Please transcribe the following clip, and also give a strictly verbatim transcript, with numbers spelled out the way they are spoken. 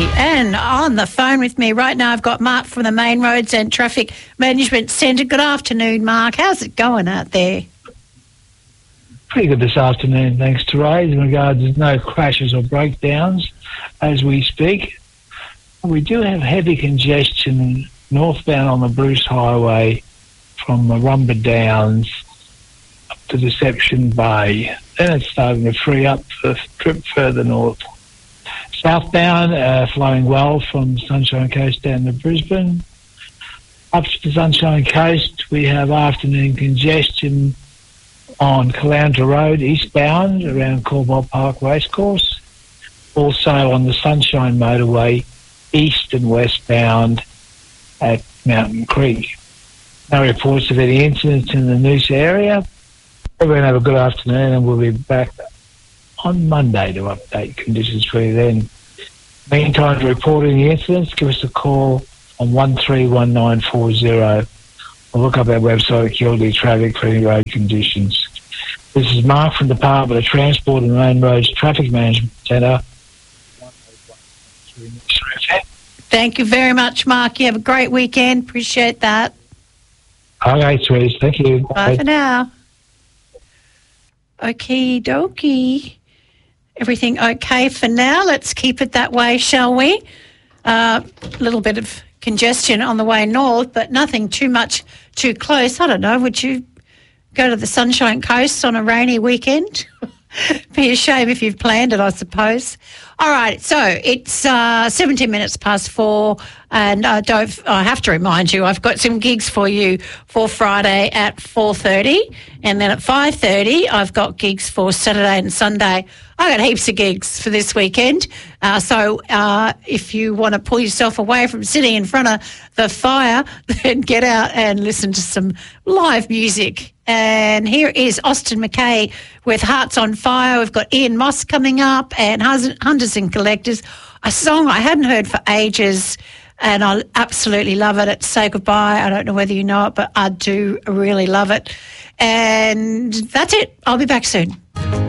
And on the phone with me right now, I've got Mark from the Main Roads and Traffic Management Centre. Good afternoon, Mark. How's it going out there? Pretty good this afternoon, thanks to Ray. In regards, there's no crashes or breakdowns as we speak. We do have heavy congestion northbound on the Bruce Highway from Marumba Downs up to Deception Bay. Then it's starting to free up for a trip further north. Southbound, uh, flowing well from Sunshine Coast down to Brisbane. Up to the Sunshine Coast, we have afternoon congestion on Caloundra Road, eastbound, around Caldwell Park Racecourse. Also on the Sunshine Motorway, east and westbound at Mountain Creek. No reports of any incidents in the Noosa area. Everyone have a good afternoon, and we'll be back on Monday to update conditions for you then. Meantime, to report any incidents, give us a call on one three one nine four zero or look up our website, Q L D Traffic, for any road conditions. This is Mark from the Department of Transport and Main Roads Traffic Management Centre. Thank you very much, Mark. You have a great weekend. Appreciate that. Okay, sweeties. Thank you. Bye, Bye for now. Okie dokie. Everything okay for now? Let's keep it that way, shall we? A uh, little bit of congestion on the way north, but nothing too much too close. I don't know, would you go to the Sunshine Coast on a rainy weekend? Be a shame if you've planned it, I suppose. All right, so it's uh, seventeen minutes past four, and I don't. I have to remind you, I've got some gigs for you for Friday at four thirty, and then at five thirty, I've got gigs for Saturday and Sunday. I got heaps of gigs for this weekend, uh, so uh, if you want to pull yourself away from sitting in front of the fire, then get out and listen to some live music. And here is Austin McKay with Hearts on Fire. We've got Ian Moss coming up and Hunters and Collectors, a song I hadn't heard for ages, and I absolutely love it. It's Say Goodbye. I don't know whether you know it, but I do really love it. And that's it. I'll be back soon.